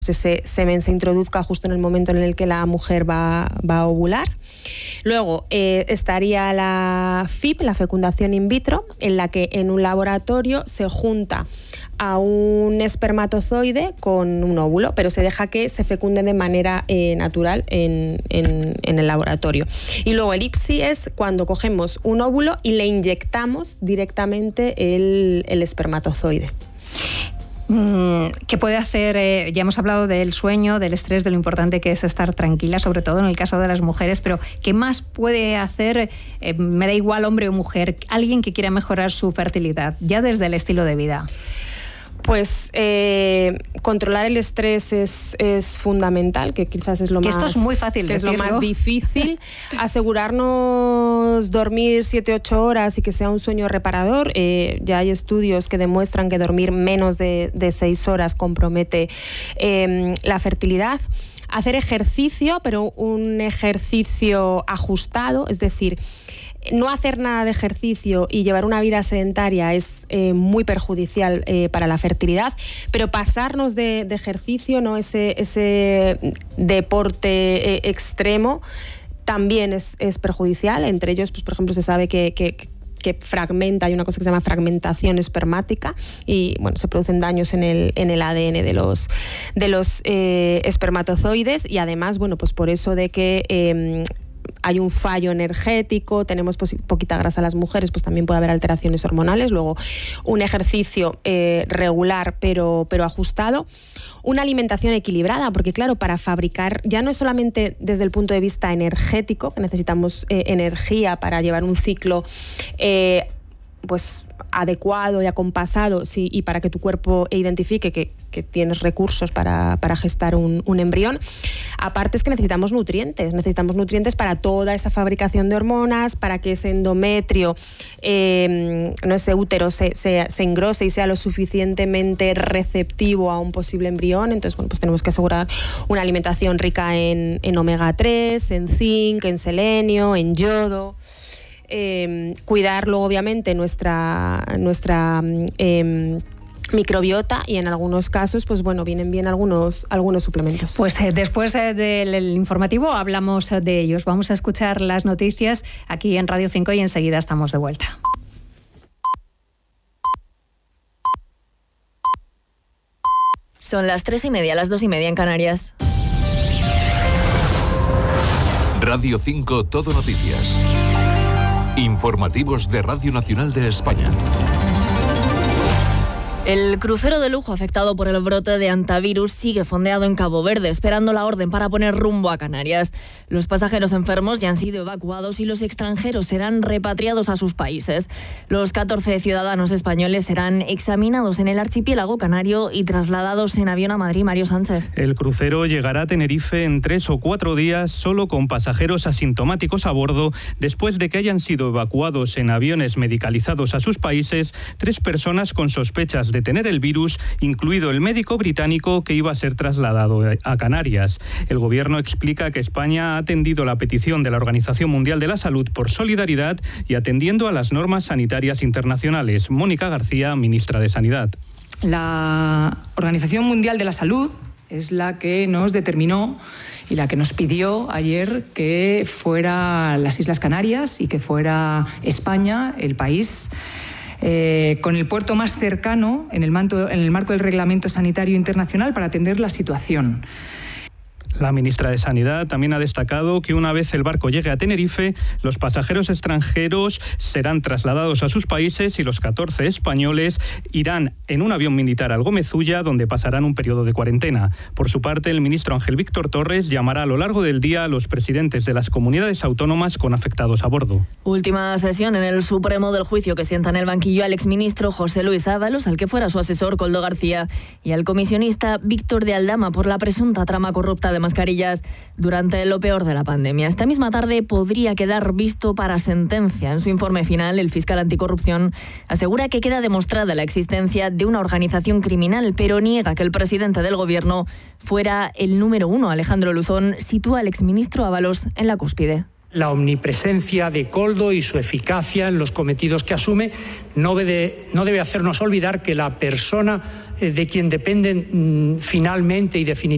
ese semen se introduzca justo en el momento en el que la mujer va a ovular. Luego estaría la FIP, la fecundación in vitro, en la que en un laboratorio se junta a un espermatozoide con un óvulo, pero se deja que se fecunde de manera natural en el laboratorio. Y luego el IPSI es cuando cogemos un óvulo y le inyectamos directamente el espermatozoide. ¿Qué puede hacer? Ya hemos hablado del sueño, del estrés, de lo importante que es estar tranquila, sobre todo en el caso de las mujeres, pero ¿qué más puede hacer? Me da igual hombre o mujer, alguien que quiera mejorar su fertilidad, ya desde el estilo de vida. Pues controlar el estrés es fundamental, que quizás es lo más... Esto es muy fácil que decirlo. Es lo más difícil. Asegurarnos dormir 7-8 horas y que sea un sueño reparador. Ya hay estudios que demuestran que dormir menos de 6 horas compromete la fertilidad. Hacer ejercicio, pero un ejercicio ajustado, es decir, no hacer nada de ejercicio y llevar una vida sedentaria es muy perjudicial para la fertilidad, pero pasarnos de ejercicio, ¿no? ese deporte extremo también es perjudicial. Entre ellos, pues, por ejemplo, se sabe que fragmenta, hay una cosa que se llama fragmentación espermática y bueno, se producen daños en el ADN de los espermatozoides, y además, bueno, pues por eso de que hay un fallo energético, tenemos poquita grasa las mujeres, pues también puede haber alteraciones hormonales. Luego, un ejercicio regular pero ajustado. Una alimentación equilibrada, porque claro, para fabricar, ya no es solamente desde el punto de vista energético, que necesitamos energía para llevar un ciclo pues adecuado y acompasado, sí, y para que tu cuerpo identifique que tienes recursos para gestar un embrión. Aparte es que necesitamos nutrientes para toda esa fabricación de hormonas, para que ese endometrio, ese útero se engrose y sea lo suficientemente receptivo a un posible embrión. Entonces, bueno, pues tenemos que asegurar una alimentación rica en omega 3, en zinc, en selenio, en yodo. Cuidarlo, obviamente, nuestra microbiota, y en algunos casos, pues bueno, vienen bien algunos suplementos. Pues después del informativo hablamos de ellos. Vamos a escuchar las noticias aquí en Radio 5 y enseguida estamos de vuelta. Son las 3:30, las 2:30 en Canarias. Radio 5 Todo Noticias. Informativos de Radio Nacional de España. El crucero de lujo afectado por el brote de hantavirus sigue fondeado en Cabo Verde, esperando la orden para poner rumbo a Canarias. Los pasajeros enfermos ya han sido evacuados y los extranjeros serán repatriados a sus países. Los 14 ciudadanos españoles serán examinados en el archipiélago canario y trasladados en avión a Madrid. Mario Sánchez. El crucero llegará a Tenerife en 3 o 4 días, solo con pasajeros asintomáticos a bordo, después de que hayan sido evacuados en aviones medicalizados a sus países 3 personas con sospechas de tener el virus, incluido el médico británico que iba a ser trasladado a Canarias. El gobierno explica que España ha atendido la petición de la Organización Mundial de la Salud por solidaridad y atendiendo a las normas sanitarias internacionales. Mónica García, ministra de Sanidad. La Organización Mundial de la Salud es la que nos determinó y la que nos pidió ayer que fuera las Islas Canarias y que fuera España el país con el puerto más cercano en el marco del Reglamento Sanitario Internacional para atender la situación. La ministra de Sanidad también ha destacado que una vez el barco llegue a Tenerife, los pasajeros extranjeros serán trasladados a sus países y los 14 españoles irán en un avión militar al Gómez Ulla, donde pasarán un periodo de cuarentena. Por su parte, el ministro Ángel Víctor Torres llamará a lo largo del día a los presidentes de las comunidades autónomas con afectados a bordo. Última sesión en el Supremo del juicio que sienta en el banquillo al exministro José Luis Ábalos, al que fuera su asesor Koldo García, y al comisionista Víctor de Aldama por la presunta trama corrupta de mascarillas durante lo peor de la pandemia. Esta misma tarde podría quedar visto para sentencia. En su informe final, el fiscal anticorrupción asegura que queda demostrada la existencia de una organización criminal, pero niega que el presidente del gobierno fuera el número 1. Alejandro Luzón sitúa al exministro Ábalos en la cúspide. La omnipresencia de Koldo y su eficacia en los cometidos que asume no debe hacernos olvidar que la persona de quien dependen finalmente y definitivamente